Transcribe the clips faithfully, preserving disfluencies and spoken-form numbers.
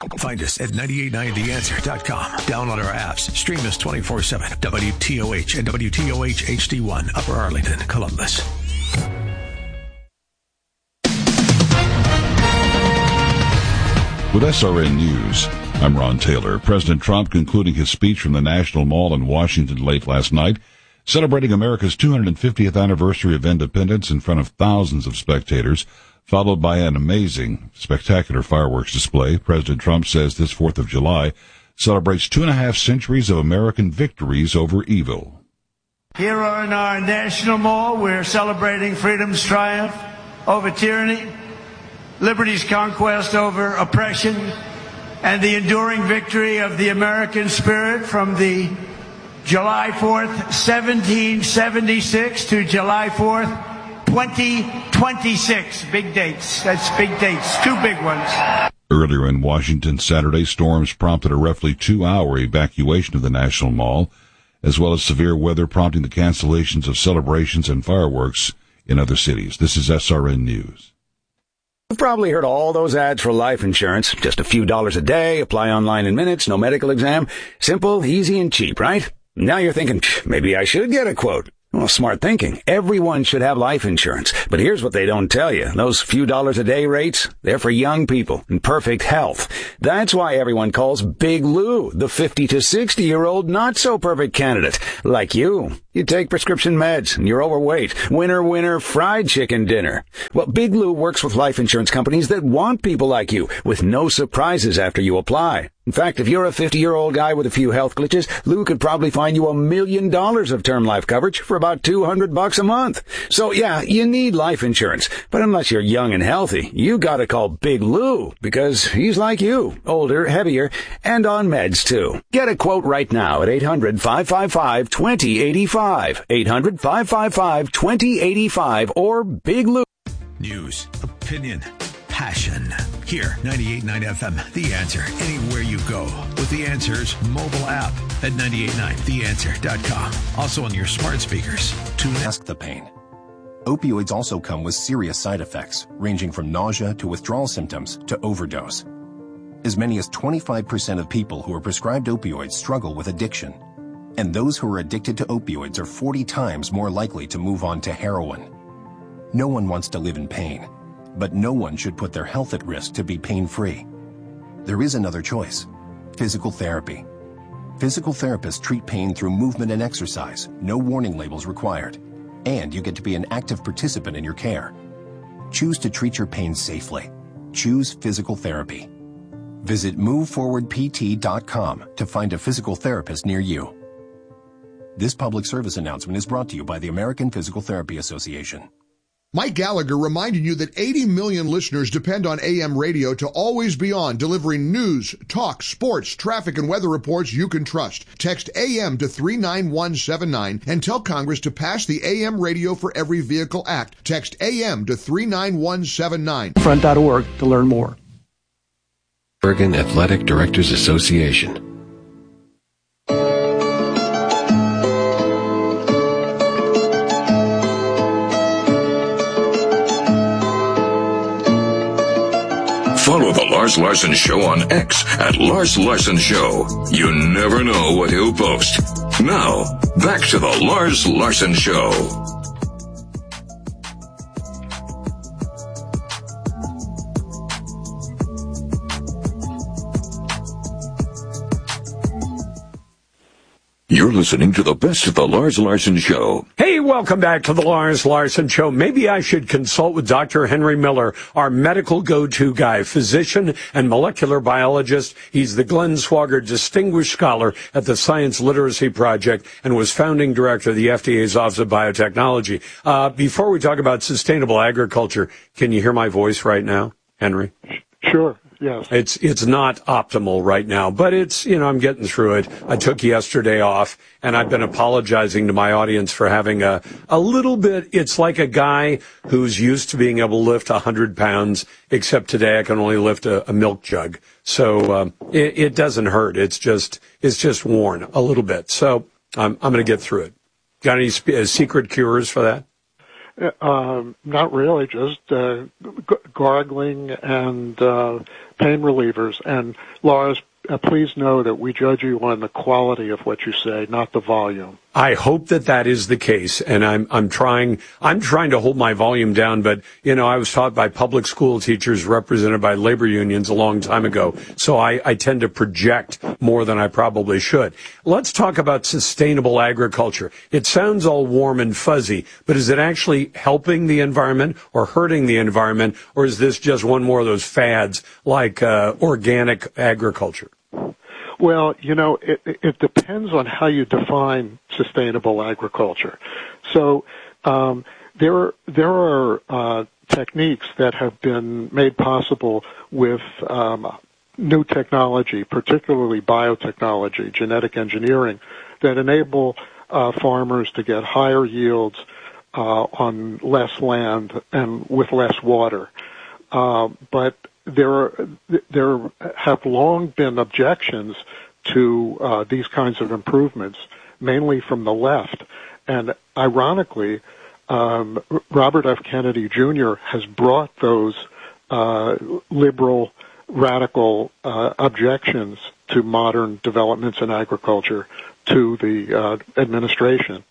Find us at nine eight nine the answer dot com. Download our apps. Stream us twenty-four seven. W T O H and W T O H H D one, Upper Arlington, Columbus. With S R N News, I'm Ron Taylor. President Trump concluding his speech from the National Mall in Washington late last night, celebrating America's two hundred fiftieth anniversary of independence in front of thousands of spectators, followed by an amazing, spectacular fireworks display. President Trump says this fourth of July celebrates two and a half centuries of American victories over evil. Here in our National Mall, we're celebrating freedom's triumph over tyranny, liberty's conquest over oppression, and the enduring victory of the American spirit from the July fourth, seventeen seventy-six to July fourth, twenty twenty-six. Big dates. That's big dates. Two big ones. Earlier in Washington Saturday, storms prompted a roughly two-hour evacuation of the National Mall, as well as severe weather prompting the cancellations of celebrations and fireworks in other cities. This is S R N News. You've probably heard all those ads for life insurance. Just a few dollars a day, apply online in minutes, no medical exam. Simple, easy, and cheap, right? Now you're thinking, maybe I should get a quote. Well, smart thinking. Everyone should have life insurance. But here's what they don't tell you. Those few dollars a day rates, they're for young people in perfect health. That's why everyone calls Big Lou the fifty to sixty-year-old not-so-perfect candidate. Like you. You take prescription meds, and you're overweight. Winner, winner, fried chicken dinner. Well, Big Lou works with life insurance companies that want people like you, with no surprises after you apply. In fact, if you're a fifty-year-old guy with a few health glitches, Lou could probably find you a million dollars of term life coverage for about two hundred bucks a month. So yeah, you need life insurance. But unless you're young and healthy, you gotta call Big Lou, because he's like you, older, heavier, and on meds too. Get a quote right now at eight hundred, five five five, two zero eight five. eight hundred, five five five, two zero eight five or Big Lou. News, opinion, passion. Here, ninety-eight point nine F M, The Answer. Anywhere you go with The Answer's mobile app at nine eight nine the answer dot com. Also on your smart speakers. Tune in. Mask the pain. Opioids also come with serious side effects, ranging from nausea to withdrawal symptoms to overdose. As many as twenty-five percent of people who are prescribed opioids struggle with addiction. And those who are addicted to opioids are forty times more likely to move on to heroin. No one wants to live in pain, but no one should put their health at risk to be pain-free. There is another choice: physical therapy. Physical therapists treat pain through movement and exercise, no warning labels required, and you get to be an active participant in your care. Choose to treat your pain safely. Choose physical therapy. Visit move forward p t dot com to find a physical therapist near you. This public service announcement is brought to you by the American Physical Therapy Association. Mike Gallagher reminding you that eighty million listeners depend on A M radio to always be on, delivering news, talk, sports, traffic, and weather reports you can trust. Text A M to three nine one seven nine and tell Congress to pass the A M Radio for Every Vehicle Act. Text A M to three nine one seven nine. front dot org to learn more. Oregon Athletic Directors Association. Follow The Lars Larson Show on X at Lars Larson Show. You never know what he'll post. Now, back to The Lars Larson Show. You're listening to the best of The Lars Larson Show. Hey, welcome back to The Lars Larson Show. Maybe I should consult with Doctor Henry Miller, our medical go-to guy, physician and molecular biologist. He's the Glenn Swagger Distinguished Scholar at the Science Literacy Project and was founding director of the F D A's Office of Biotechnology. Uh, before we talk about sustainable agriculture, can you hear my voice right now, Henry? Sure. Yes. It's it's not optimal right now, but it's, you know, I'm getting through it. I took yesterday off, and I've been apologizing to my audience for having a, a little bit, it's like a guy who's used to being able to lift one hundred pounds, except today I can only lift a, a milk jug. So um, it, it doesn't hurt. It's just it's just worn a little bit. So I'm I'm going to get through it. Got any sp- uh, secret cures for that? Um, not really, just uh, g- gargling and uh, pain relievers. And Lars, uh, please know that we judge you on the quality of what you say, not the volume. I hope that that is the case, and I'm I'm trying I'm trying to hold my volume down. But you know, I was taught by public school teachers represented by labor unions a long time ago, so I, I tend to project more than I probably should. Let's talk about sustainable agriculture. It sounds all warm and fuzzy, but is it actually helping the environment or hurting the environment, or is this just one more of those fads like uh, organic agriculture? Well, you know, it, it depends on how you define sustainable agriculture. So um, there, there are uh, techniques that have been made possible with um, new technology, particularly biotechnology, genetic engineering, that enable uh, farmers to get higher yields uh, on less land and with less water. Uh, but there are, there have long been objections to uh, these kinds of improvements, mainly from the left. And ironically, um, Robert F. Kennedy Junior has brought those uh, liberal, radical uh, objections to modern developments in agriculture to the uh, administration.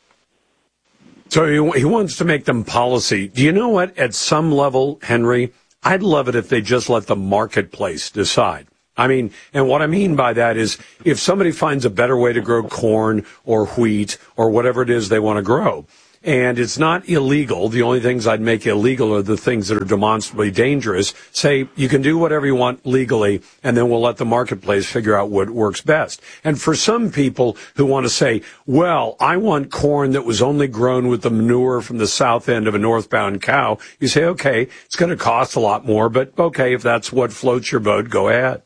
So he, he wants to make them policy. Do you know what? At some level, Henry, I'd love it if they just let the marketplace decide. I mean, and what I mean by that is if somebody finds a better way to grow corn or wheat or whatever it is they want to grow, and it's not illegal, the only things I'd make illegal are the things that are demonstrably dangerous, say you can do whatever you want legally, and then we'll let the marketplace figure out what works best. And for some people who want to say, well, I want corn that was only grown with the manure from the south end of a northbound cow, you say, okay, it's going to cost a lot more, but okay, if that's what floats your boat, go ahead.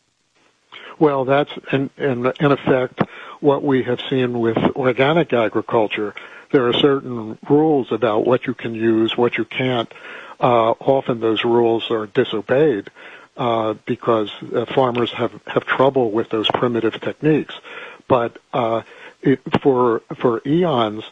Well, that's in, in, in effect what we have seen with organic agriculture. There are certain rules about what you can use, what you can't. Uh, often those rules are disobeyed uh, because uh, farmers have, have trouble with those primitive techniques. But uh, it, for for eons,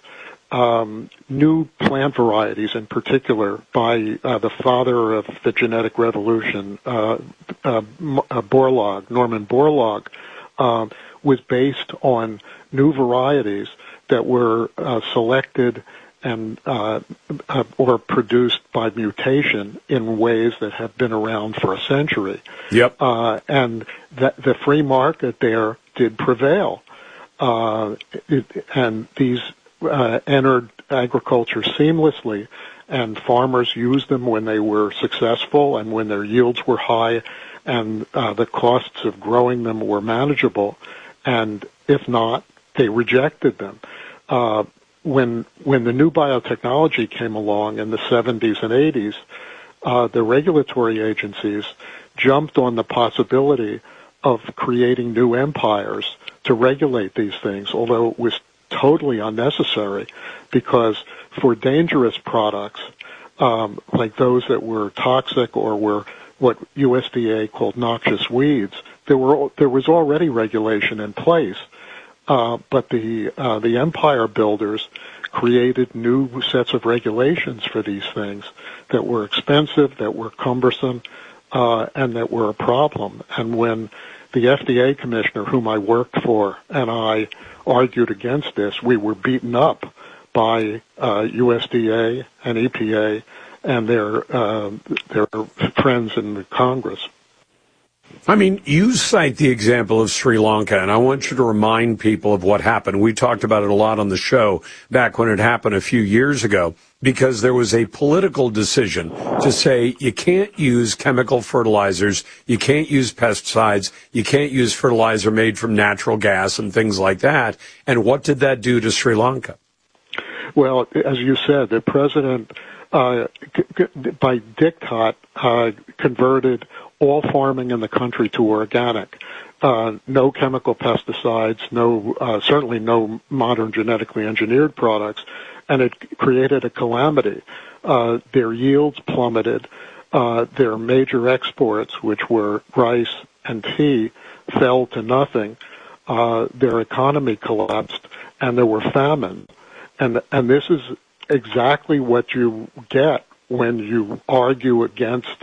um, new plant varieties, in particular, by uh, the father of the genetic revolution, uh, uh, Borlaug, Norman Borlaug, uh, was based on new varieties that were uh, selected and uh, uh, or produced by mutation in ways that have been around for a century. Yep. Uh, and that the free market there did prevail, uh, it, and these uh, entered agriculture seamlessly, and farmers used them when they were successful and when their yields were high, and uh, the costs of growing them were manageable. And if not, they rejected them. Uh, when when the new biotechnology came along in the seventies and eighties, uh, the regulatory agencies jumped on the possibility of creating new empires to regulate these things, although it was totally unnecessary, because for dangerous products, um, like those that were toxic or were what U S D A called noxious weeds, there were there was already regulation in place. Uh, but the uh, the empire builders created new sets of regulations for these things that were expensive, that were cumbersome, uh, and that were a problem. And when the F D A commissioner, whom I worked for, and I argued against this, we were beaten up by uh, U S D A and E P A and their uh, their friends in the Congress. I mean, you cite the example of Sri Lanka, and I want you to remind people of what happened. We talked about it a lot on the show back when it happened a few years ago, because there was a political decision to say you can't use chemical fertilizers, you can't use pesticides, you can't use fertilizer made from natural gas and things like that. And what did that do to Sri Lanka? Well, as you said, the president, uh, by diktat, uh, converted all farming in the country to organic. Uh, no chemical pesticides, no, uh, certainly no modern genetically engineered products, and it created a calamity. Uh, their yields plummeted. Uh, their major exports, which were rice and tea, fell to nothing. Uh, their economy collapsed, and there were famine. And, and this is exactly what you get when you argue against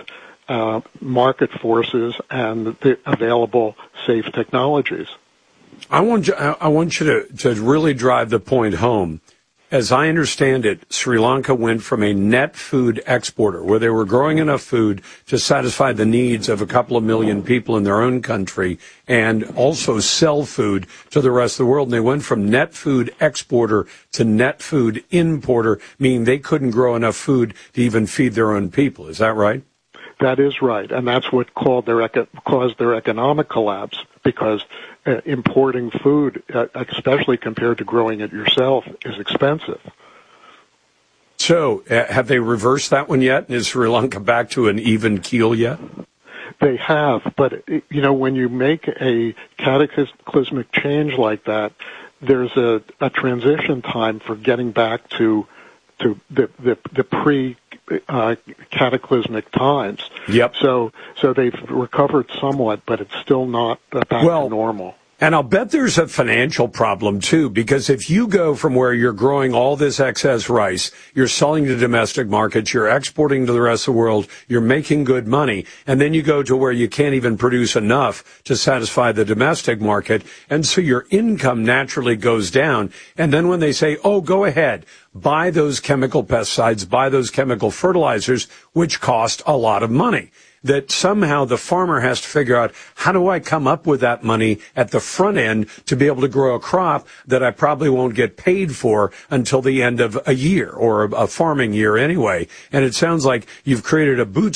uh, market forces and the available safe technologies. I want you, I want you to, to really drive the point home. As I understand it, Sri Lanka went from a net food exporter, where they were growing enough food to satisfy the needs of a couple of million people in their own country and also sell food to the rest of the world. And they went from net food exporter to net food importer, meaning they couldn't grow enough food to even feed their own people. Is that right? That is right, and that's what called their eco- caused their economic collapse, because uh, importing food, uh, especially compared to growing it yourself, is expensive. So, uh, have they reversed that one yet? Is Sri Lanka back to an even keel yet? They have, but, you know, when you make a cataclysmic change like that, there's a, a transition time for getting back to to the the, the pre uh, cataclysmic times. Yep. So so they've recovered somewhat, but it's still not back well, to normal. And I'll bet there's a financial problem, too, because if you go from where you're growing all this excess rice, you're selling to domestic markets, you're exporting to the rest of the world, you're making good money, and then you go to where you can't even produce enough to satisfy the domestic market, and so your income naturally goes down. And then when they say, oh, go ahead, buy those chemical pesticides, buy those chemical fertilizers, which cost a lot of money, that somehow the farmer has to figure out, how do I come up with that money at the front end to be able to grow a crop that I probably won't get paid for until the end of a year, or a farming year anyway. And it sounds like you've created a boots